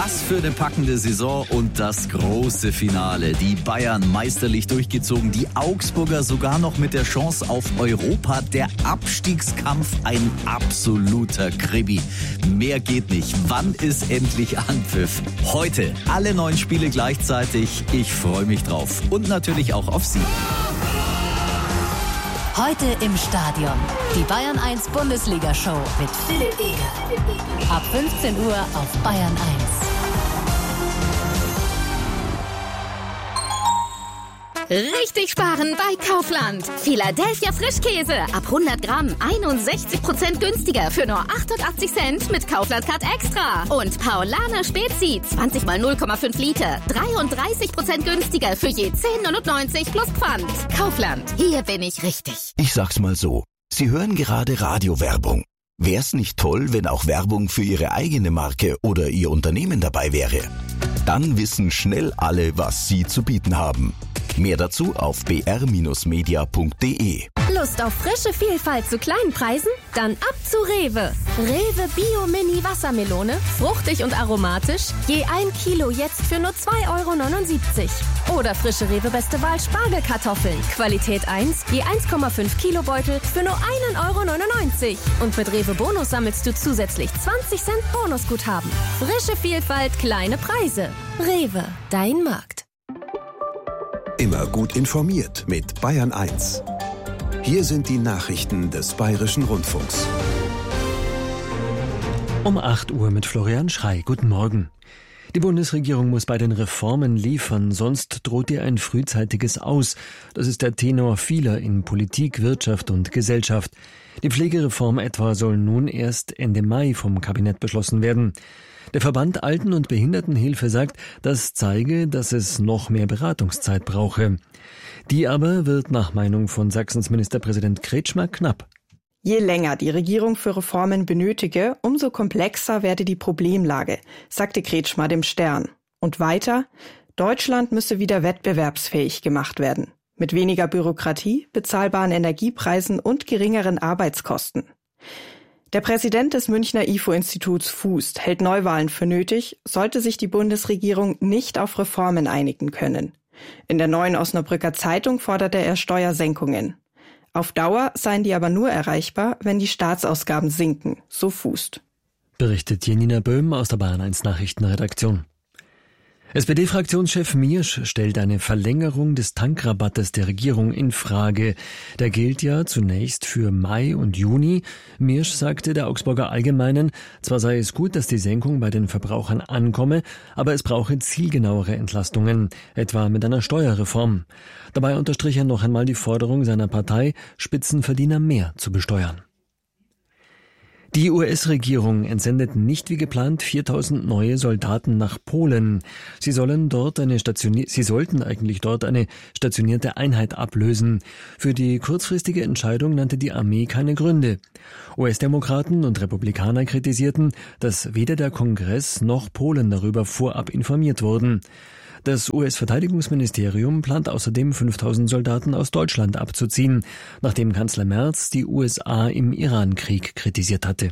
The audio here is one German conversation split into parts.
Was für eine packende Saison und das große Finale. Die Bayern meisterlich durchgezogen, die Augsburger sogar noch mit der Chance auf Europa. Der Abstiegskampf ein absoluter Kribi. Mehr geht nicht. Wann ist endlich Anpfiff? Heute. Alle 9 Spiele gleichzeitig. Ich freue mich drauf. Und natürlich auch auf Sie. Heute im Stadion. Die Bayern 1 Bundesliga-Show mit Philipp Eger. Ab 15 Uhr auf Bayern 1. Richtig sparen bei Kaufland. Philadelphia Frischkäse. Ab 100 Gramm 61% günstiger für nur 88 Cent mit Kaufland Card Extra. Und Paulaner Spezi 20 mal 0,5 Liter. 33% günstiger für je 10,99 plus Pfand. Kaufland. Hier bin ich richtig. Ich sag's mal so. Sie hören gerade Radiowerbung. Wär's nicht toll, wenn auch Werbung für Ihre eigene Marke oder Ihr Unternehmen dabei wäre? Dann wissen schnell alle, was Sie zu bieten haben. Mehr dazu auf br-media.de. Lust auf frische Vielfalt zu kleinen Preisen? Dann ab zu Rewe. Rewe Bio Mini Wassermelone, fruchtig und aromatisch, je 1 Kilo jetzt für nur 2,79 €. Oder frische Rewe Beste Wahl Spargelkartoffeln, Qualität 1, je 1,5 Kilo Beutel für nur 1,99 €. Und mit Rewe Bonus sammelst du zusätzlich 20 Cent Bonusguthaben. Frische Vielfalt, kleine Preise. Rewe, dein Markt. Immer gut informiert mit Bayern 1. Hier sind die Nachrichten des Bayerischen Rundfunks. Um 8 Uhr mit Florian Schrey. Guten Morgen. Die Bundesregierung muss bei den Reformen liefern, sonst droht ihr ein frühzeitiges Aus. Das ist der Tenor vieler in Politik, Wirtschaft und Gesellschaft. Die Pflegereform etwa soll nun erst Ende Mai vom Kabinett beschlossen werden. Der Verband Alten- und Behindertenhilfe sagt, das zeige, dass es noch mehr Beratungszeit brauche. Die aber wird nach Meinung von Sachsens Ministerpräsident Kretschmer knapp. Je länger die Regierung für Reformen benötige, umso komplexer werde die Problemlage, sagte Kretschmer dem Stern. Und weiter, Deutschland müsse wieder wettbewerbsfähig gemacht werden. Mit weniger Bürokratie, bezahlbaren Energiepreisen und geringeren Arbeitskosten. Der Präsident des Münchner IFO-Instituts fußt, hält Neuwahlen für nötig, sollte sich die Bundesregierung nicht auf Reformen einigen können. In der Neuen Osnabrücker Zeitung forderte er Steuersenkungen. Auf Dauer seien die aber nur erreichbar, wenn die Staatsausgaben sinken, so fußt. Berichtet Janina Böhm aus der Bayern 1 Nachrichtenredaktion. SPD-Fraktionschef Miersch stellt eine Verlängerung des Tankrabattes der Regierung in Frage. Der gilt ja zunächst für Mai und Juni. Miersch sagte der Augsburger Allgemeinen, zwar sei es gut, dass die Senkung bei den Verbrauchern ankomme, aber es brauche zielgenauere Entlastungen, etwa mit einer Steuerreform. Dabei unterstrich er noch einmal die Forderung seiner Partei, Spitzenverdiener mehr zu besteuern. Die US-Regierung entsendet nicht wie geplant 4.000 neue Soldaten nach Polen. Sie sollten eigentlich dort eine stationierte Einheit ablösen. Für die kurzfristige Entscheidung nannte die Armee keine Gründe. US-Demokraten und Republikaner kritisierten, dass weder der Kongress noch Polen darüber vorab informiert wurden. Das US-Verteidigungsministerium plant außerdem 5.000 Soldaten aus Deutschland abzuziehen, nachdem Kanzler Merz die USA im Iran-Krieg kritisiert hatte.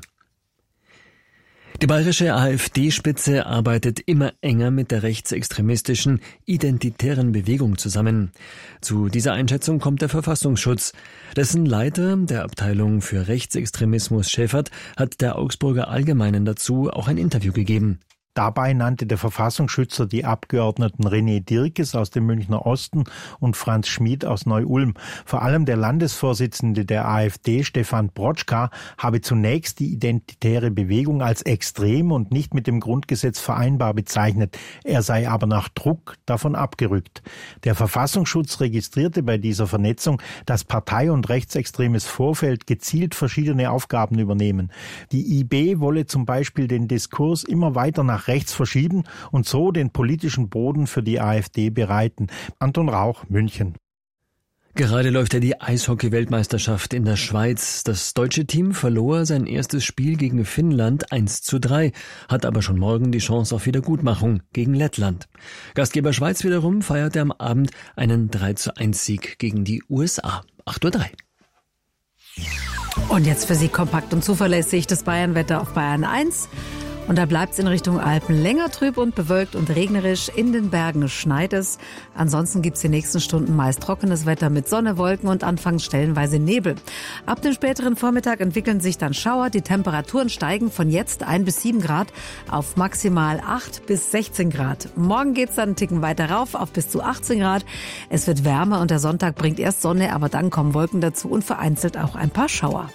Die bayerische AfD-Spitze arbeitet immer enger mit der rechtsextremistischen Identitären Bewegung zusammen. Zu dieser Einschätzung kommt der Verfassungsschutz. Dessen Leiter der Abteilung für Rechtsextremismus Schäfert hat der Augsburger Allgemeinen dazu auch ein Interview gegeben. Dabei nannte der Verfassungsschützer die Abgeordneten René Dirkes aus dem Münchner Osten und Franz Schmid aus Neu-Ulm. Vor allem der Landesvorsitzende der AfD, Stefan Brotschka, habe zunächst die identitäre Bewegung als extrem und nicht mit dem Grundgesetz vereinbar bezeichnet. Er sei aber nach Druck davon abgerückt. Der Verfassungsschutz registrierte bei dieser Vernetzung, dass Partei- und rechtsextremes Vorfeld gezielt verschiedene Aufgaben übernehmen. Die IB wolle zum Beispiel den Diskurs immer weiter nach rechts verschieben und so den politischen Boden für die AfD bereiten. Anton Rauch, München. Gerade läuft ja die Eishockey-Weltmeisterschaft in der Schweiz. Das deutsche Team verlor sein erstes Spiel gegen Finnland 1:3, hat aber schon morgen die Chance auf Wiedergutmachung gegen Lettland. Gastgeber Schweiz wiederum feierte am Abend einen 3:1-Sieg gegen die USA. 8:03 Uhr. Und jetzt für Sie kompakt und zuverlässig das Bayernwetter auf Bayern 1. Und da bleibt es in Richtung Alpen länger trüb und bewölkt und regnerisch. In den Bergen schneit es. Ansonsten gibt es die nächsten Stunden meist trockenes Wetter mit Sonne, Wolken und anfangs stellenweise Nebel. Ab dem späteren Vormittag entwickeln sich dann Schauer. Die Temperaturen steigen von jetzt 1 bis 7 Grad auf maximal 8 bis 16 Grad. Morgen geht es dann einen Ticken weiter rauf auf bis zu 18 Grad. Es wird wärmer und der Sonntag bringt erst Sonne, aber dann kommen Wolken dazu und vereinzelt auch ein paar Schauer.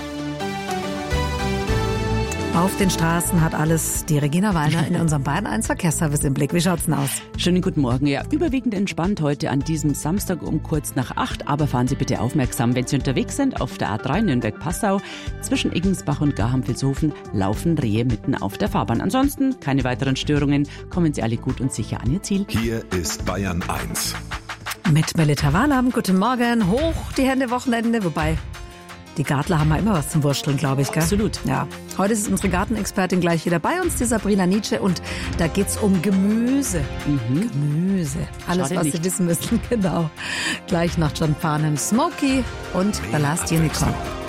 Auf den Straßen hat alles die Regina Wallner in unserem Bayern 1 Verkehrsservice im Blick. Wie schaut's denn aus? Schönen guten Morgen. Ja, überwiegend entspannt heute an diesem Samstag um kurz nach 8. Aber fahren Sie bitte aufmerksam, wenn Sie unterwegs sind auf der A3 Nürnberg-Passau. Zwischen Eggensbach und Garhamn-Vilshofen laufen Rehe mitten auf der Fahrbahn. Ansonsten keine weiteren Störungen. Kommen Sie alle gut und sicher an Ihr Ziel. Hier ist Bayern 1. Mit Melita Wahlabend. Guten Morgen. Hoch die Hände, Wochenende. Wobei, die Gartler haben ja immer was zum Wursteln, glaube ich, gell? Absolut. Ja. Heute ist unsere Gartenexpertin gleich wieder bei uns, die Sabrina Nietzsche. Und da geht's um Gemüse. Gemüse. Alles, was Sie wissen müssen, genau. Gleich nach John Farnham, Smokey und The Last Unicorn.